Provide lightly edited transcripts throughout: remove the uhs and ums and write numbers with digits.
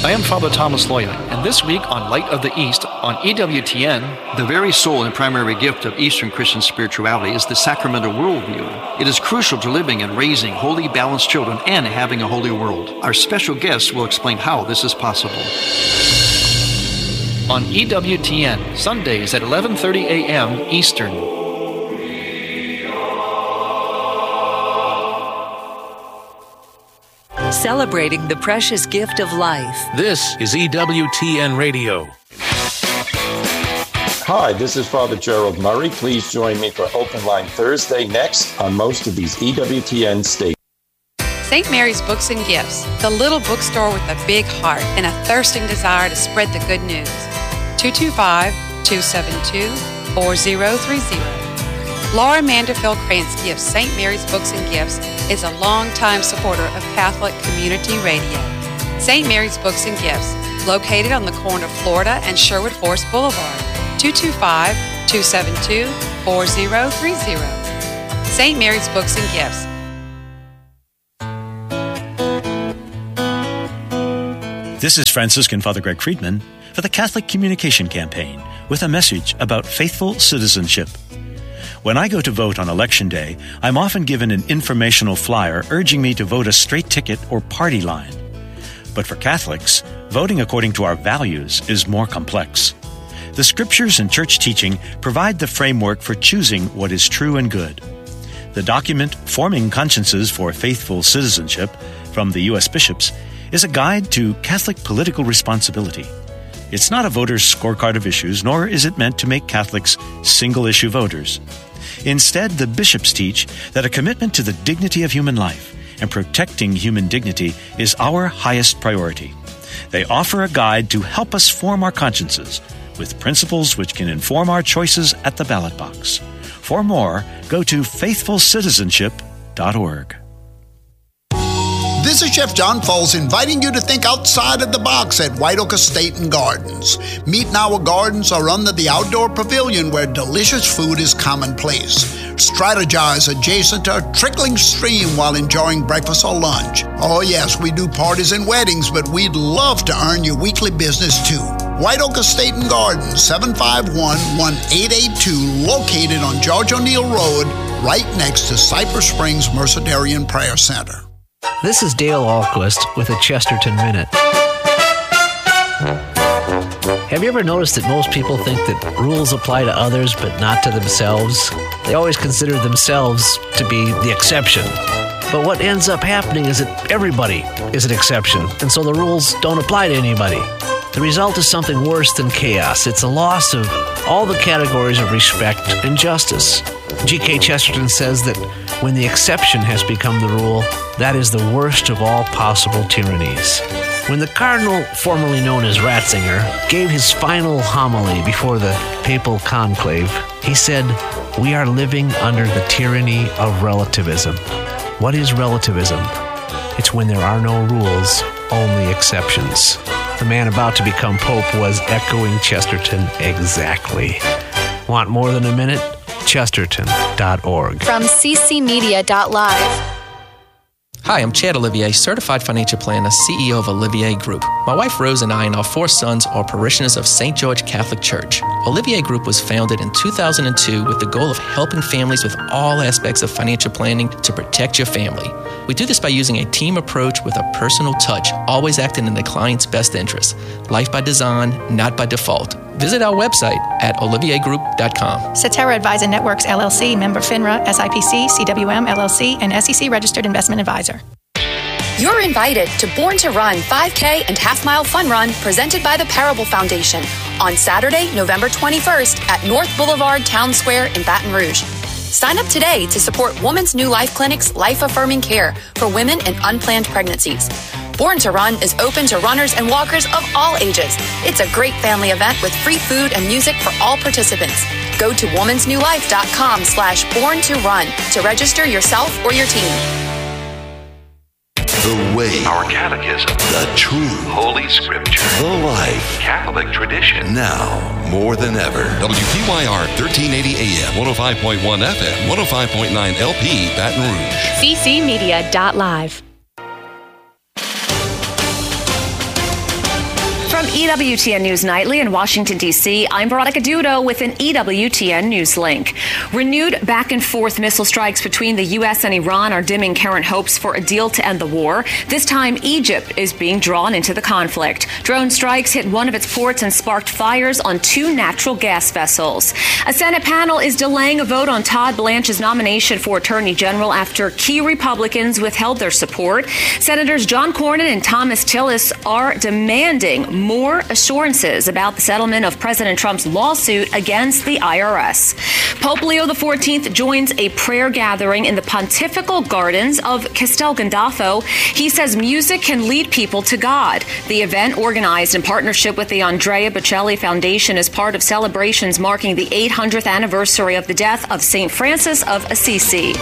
I am Father Thomas Loya, and this week on Light of the East on EWTN, the very soul and primary gift of Eastern Christian spirituality is the sacramental worldview. It is crucial to living and raising holy, balanced children and having a holy world. Our special guests will explain how this is possible. On EWTN, Sundays at 11:30 a.m. Eastern. Celebrating the precious gift of life. This is EWTN Radio. Hi, this is Father Gerald Murray. Please join me for Open Line Thursday next on most of these EWTN stations. St. Mary's Books and Gifts, the little bookstore with a big heart and a thirsting desire to spread the good news. 225-272-4030. Laura Manderfield Krantz gives St. Mary's Books and Gifts is a longtime supporter of Catholic Community Radio. St. Mary's Books and Gifts, located on the corner of Florida and Sherwood Forest Boulevard, 225-272-4030. St. Mary's Books and Gifts. This is Franciscan Father Greg Friedman for the Catholic Communication Campaign with a message about faithful citizenship. When I go to vote on Election Day, I'm often given an informational flyer urging me to vote a straight ticket or party line. But for Catholics, voting according to our values is more complex. The Scriptures and church teaching provide the framework for choosing what is true and good. The document, Forming Consciences for Faithful Citizenship, from the U.S. Bishops, is a guide to Catholic political responsibility. It's not a voter's scorecard of issues, nor is it meant to make Catholics single-issue voters. Instead, the bishops teach that a commitment to the dignity of human life and protecting human dignity is our highest priority. They offer a guide to help us form our consciences with principles which can inform our choices at the ballot box. For more, go to faithfulcitizenship.org. This is Chef John Foles inviting you to think outside of the box at White Oak Estate and Gardens. Meet and our gardens are under the outdoor pavilion where delicious food is commonplace. Strategize adjacent to a trickling stream while enjoying breakfast or lunch. Oh yes, we do parties and weddings, but we'd love to earn your weekly business too. White Oak Estate and Gardens, 751-1882, located on George O'Neill Road, right next to Cypress Springs Mercedarian Prayer Center. This is Dale Ahlquist with a Chesterton Minute. Have you ever noticed that most people think that rules apply to others but not to themselves? They always consider themselves to be the exception. But what ends up happening is that everybody is an exception, and so the rules don't apply to anybody. The result is something worse than chaos. It's a loss of all the categories of respect and justice. G.K. Chesterton says that when the exception has become the rule, that is the worst of all possible tyrannies. When the cardinal, formerly known as Ratzinger, gave his final homily before the papal conclave, he said, "We are living under the tyranny of relativism." What is relativism? It's when there are no rules, only exceptions. The man about to become Pope was echoing Chesterton exactly. Want more than a minute? Chesterton.org. From ccmedia.live. Hi, I'm Chad Olivier, Certified Financial Planner, CEO of Olivier Group. My wife Rose and I and our 4 sons are parishioners of St. George Catholic Church. Olivier Group was founded in 2002 with the goal of helping families with all aspects of financial planning to protect your family. We do this by using a team approach with a personal touch, always acting in the client's best interest. Life by design, not by default. Visit our website at oliviergroup.com. Cetera Advisor Networks, LLC, member FINRA, SIPC, CWM, LLC, and SEC Registered Investment Advisor. You're invited to Born to Run 5K and Half Mile Fun Run presented by the Parable Foundation on Saturday, November 21st at North Boulevard Town Square in Baton Rouge. Sign up today to support Woman's New Life Clinic's life-affirming care for women in unplanned pregnancies. Born to Run is open to runners and walkers of all ages. It's a great family event with free food and music for all participants. Go to womansnewlife.com/born-to-run to register yourself or your team. The way, our catechism, the truth, Holy Scripture, the life, Catholic tradition. Now, more than ever. WPYR 1380 AM, 105.1 FM, 105.9 LP, Baton Rouge. ccmedia.live. From EWTN News Nightly in Washington, D.C., I'm Veronica Dudo with an EWTN News link. Renewed back and forth missile strikes between the U.S. and Iran are dimming current hopes for a deal to end the war. This time, Egypt is being drawn into the conflict. Drone strikes hit one of its ports and sparked fires on 2 natural gas vessels. A Senate panel is delaying a vote on Todd Blanche's nomination for Attorney General after key Republicans withheld their support. Senators John Cornyn and Thomas Tillis are demanding more assurances about the settlement of President Trump's lawsuit against the IRS. Pope Leo XIV joins a prayer gathering in the Pontifical Gardens of Castel Gandolfo. He says music can lead people to God. The event, organized in partnership with the Andrea Bocelli Foundation, is part of celebrations marking the 800th anniversary of the death of St. Francis of Assisi.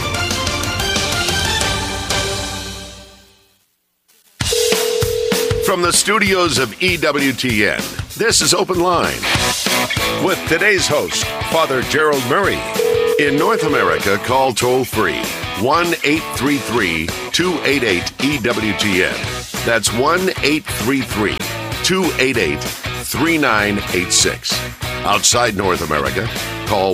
From the studios of EWTN, this is Open Line with today's host, Father Gerald Murray. In North America, call toll-free 1-833-288-EWTN. That's 1-833-288-3986. Outside North America, call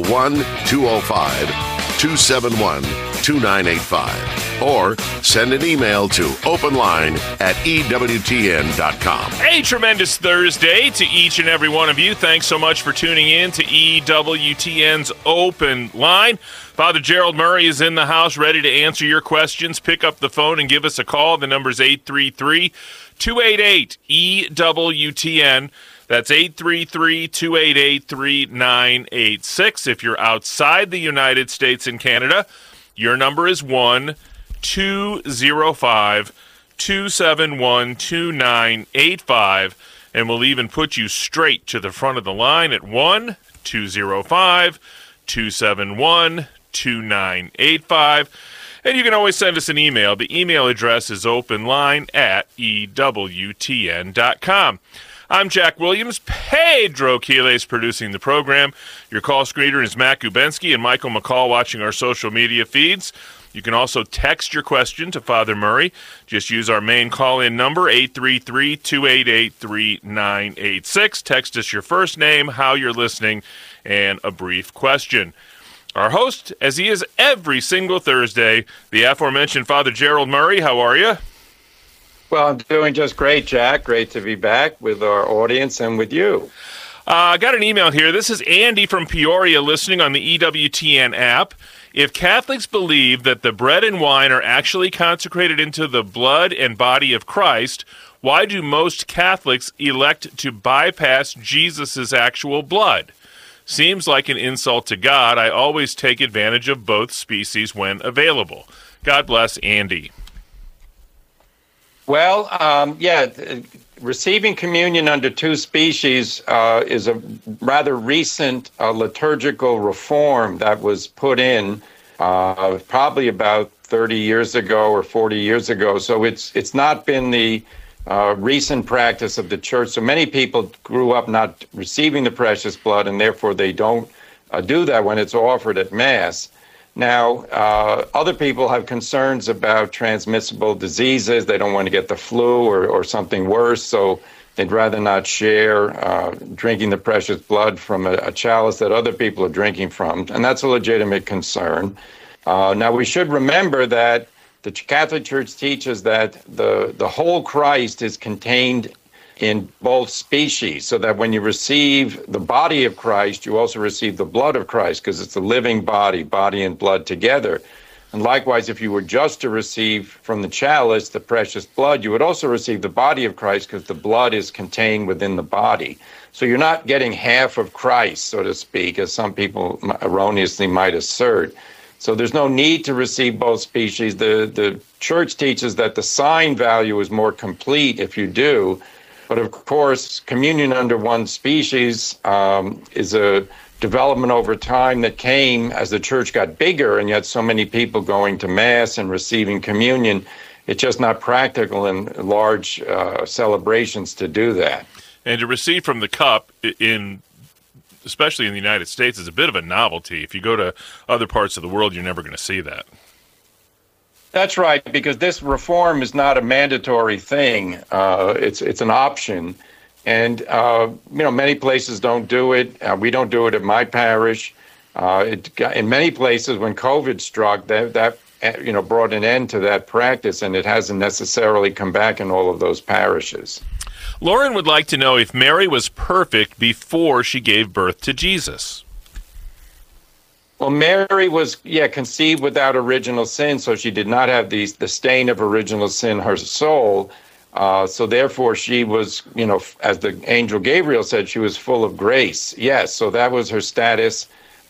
1-205-271-2985. Or send an email to openline@EWTN.com. A tremendous Thursday to each and every one of you. Thanks so much for tuning in to EWTN's Open Line. Father Gerald Murray is in the house ready to answer your questions. Pick up the phone and give us a call. The number is 833-288-EWTN. That's 833-288-3986. If you're outside the United States and Canada, your number is 1-205-271-2985, and we'll even put you straight to the front of the line at 1-205-271-2985. And you can always send us an email. The email address is openline@EWTN.com. I'm Jack Williams. Pedro Quiles producing the program. Your call screener is Matt Gubensky and Michael McCall watching our social media feeds. You can also text your question to Father Murray. Just use our main call-in number, 833-288-3986. Text us your first name, how you're listening, and a brief question. Our host, as he is every single Thursday, the aforementioned Father Gerald Murray. How are you? Well, I'm doing just great, Jack. Great to be back with our audience and with you. I got an email here. This is Andy from Peoria listening on the EWTN app. If Catholics believe that the bread and wine are actually consecrated into the blood and body of Christ, why do most Catholics elect to bypass Jesus' actual blood? Seems like an insult to God. I always take advantage of both species when available. God bless, Andy. Well, receiving communion under 2 species is a rather recent liturgical reform that was put in probably about 30 years ago or 40 years ago. So it's not been the recent practice of the church. So many people grew up not receiving the precious blood, and therefore they don't do that when it's offered at Mass. Now, other people have concerns about transmissible diseases. They don't want to get the flu or something worse, so they'd rather not share drinking the precious blood from a chalice that other people are drinking from, and that's a legitimate concern. Now, we should remember that the Catholic Church teaches that the whole Christ is contained in both species, so that when you receive the body of Christ, you also receive the blood of Christ, because it's a living body and blood together. And likewise, if you were just to receive from the chalice the precious blood, you would also receive the body of Christ, because the blood is contained within the body. So you're not getting half of Christ, so to speak, as some people erroneously might assert. So there's no need to receive both species. The Church teaches that the sign value is more complete if you do. But of course, communion under 1 species is a development over time that came as the church got bigger, and yet so many people going to Mass and receiving communion, it's just not practical in large celebrations to do that. And to receive from the cup, especially in the United States, is a bit of a novelty. If you go to other parts of the world, you're never going to see that. That's right, because this reform is not a mandatory thing. It's an option. And, many places don't do it. We don't do it at my parish. In many places, when COVID struck, that brought an end to that practice, and it hasn't necessarily come back in all of those parishes. Lauren would like to know if Mary was perfect before she gave birth to Jesus. Well, Mary was, conceived without original sin, so she did not have the stain of original sin, her soul. So therefore, she was, as the angel Gabriel said, she was full of grace. Yes, so that was her status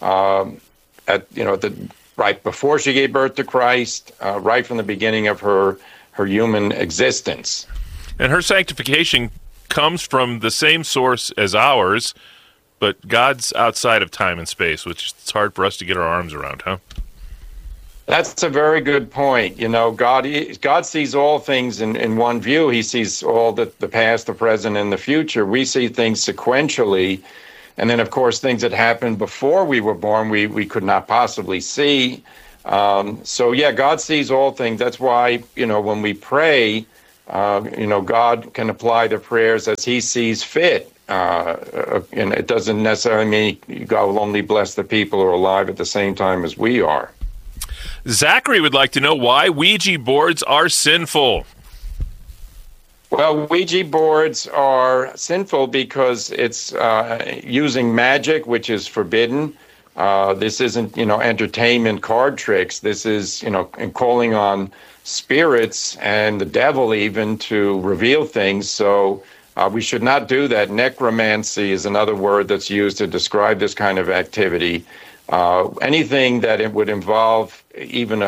right before she gave birth to Christ, right from the beginning of her human existence. And her sanctification comes from the same source as ours, but God's outside of time and space, which it's hard for us to get our arms around, huh? That's a very good point. God sees all things in one view. He sees all the past, the present, and the future. We see things sequentially. And then, of course, things that happened before we were born, we could not possibly see. God sees all things. That's why, when we pray, God can apply the prayers as he sees fit. And it doesn't necessarily mean God will only bless the people who are alive at the same time as we are. Zachary would like to know why Ouija boards are sinful. Well, Ouija boards are sinful because it's using magic, which is forbidden. This isn't, entertainment card tricks. This is, calling on spirits and the devil even to reveal things. So we should not do that. Necromancy is another word that's used to describe this kind of activity. Anything that it would involve even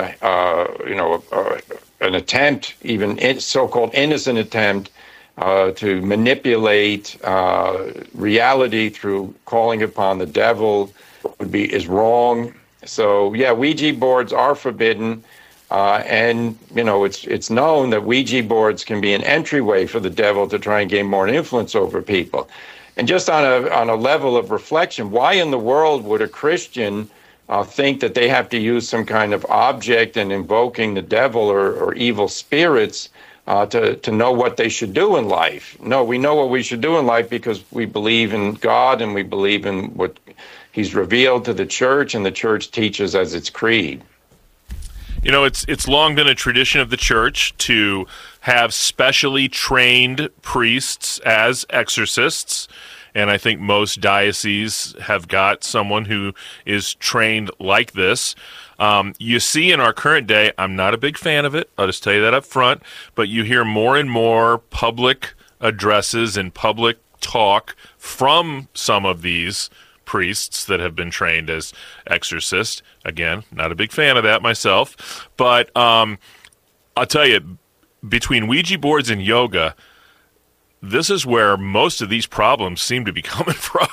an attempt, even so-called innocent attempt, to manipulate reality through calling upon the devil is wrong. So Ouija boards are forbidden, and it's known that Ouija boards can be an entryway for the devil to try and gain more influence over people. And just on a level of reflection, why in the world would a Christian think that they have to use some kind of object and invoking the devil or evil spirits to know what they should do in life? No, we know what we should do in life because we believe in God and we believe in what he's revealed to the church, and the church teaches as its creed. It's long been a tradition of the church to have specially trained priests as exorcists, and I think most dioceses have got someone who is trained like this. You see in our current day, I'm not a big fan of it, I'll just tell you that up front, but you hear more and more public addresses and public talk from some of these priests that have been trained as exorcists. Again, not a big fan of that myself, but I'll tell you, between Ouija boards and yoga, this is where most of these problems seem to be coming from.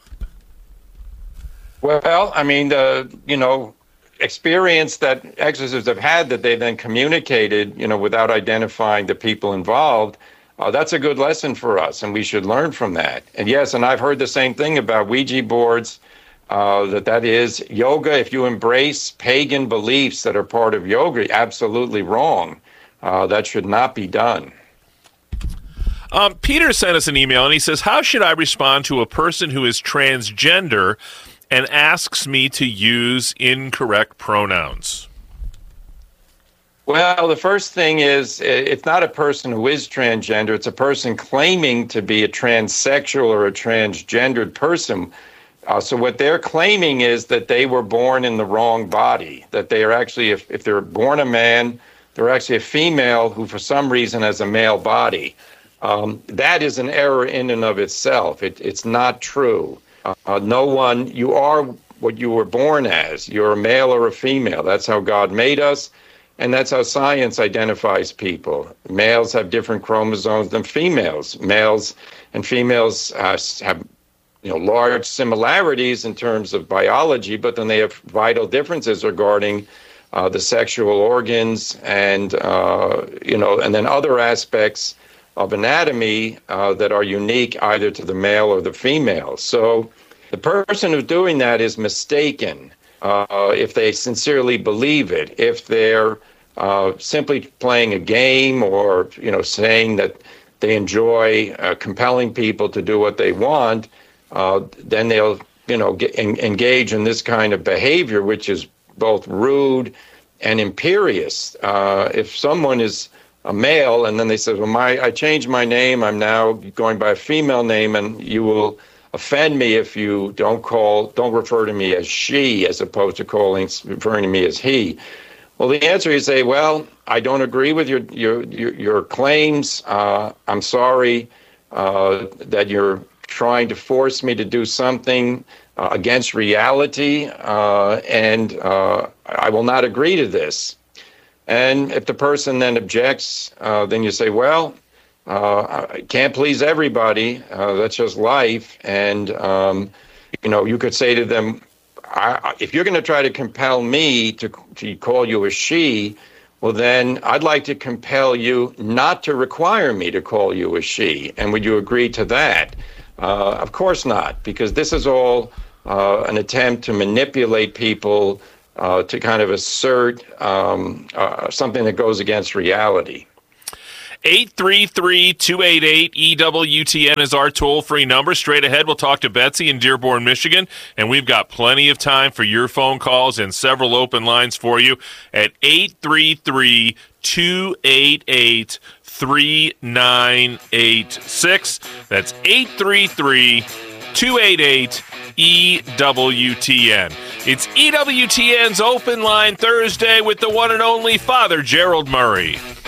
Well, I mean, the experience that exorcists have had that they then communicated, without identifying the people involved, that's a good lesson for us, and we should learn from that. And yes, and I've heard the same thing about Ouija boards, that is yoga. If you embrace pagan beliefs that are part of yoga, absolutely wrong. That should not be done. Peter sent us an email, and he says, how should I respond to a person who is transgender and asks me to use incorrect pronouns? Well, the first thing is, it's not a person who is transgender. It's a person claiming to be a transsexual or a transgendered person. So what they're claiming is that they were born in the wrong body, that they are actually, if they're born a man, they're actually a female who for some reason has a male body. That is an error in and of itself. It's not true. You are what you were born as. You're a male or a female. That's how God made us, and that's how science identifies people. Males have different chromosomes than females. Males and females have large similarities in terms of biology, but then they have vital differences regarding the sexual organs and then other aspects of anatomy that are unique either to the male or the female. So the person who's doing that is mistaken if they sincerely believe it. If they're simply playing a game or saying that they enjoy compelling people to do what they want, then they'll, engage in this kind of behavior, which is both rude and imperious. If someone is a male and then they say, well, I changed my name, I'm now going by a female name, and you will offend me if you don't refer to me as she as opposed to referring to me as he. Well, the answer is say, well, I don't agree with your claims. I'm sorry that you're trying to force me to do something against reality, and I will not agree to this. And if the person then objects, then you say, well, I can't please everybody. That's just life. And, you could say to them, if you're going to try to compel me to call you a she, well, then I'd like to compel you not to require me to call you a she. And would you agree to that? Of course not, because this is all an attempt to manipulate people to kind of assert something that goes against reality. 833-288-EWTN is our toll-free number. Straight ahead, we'll talk to Betsy in Dearborn, Michigan, and we've got plenty of time for your phone calls and several open lines for you at 833-288-3986. That's 833-288-EWTN. It's EWTN's Open Line Thursday with the one and only Father Gerald Murray.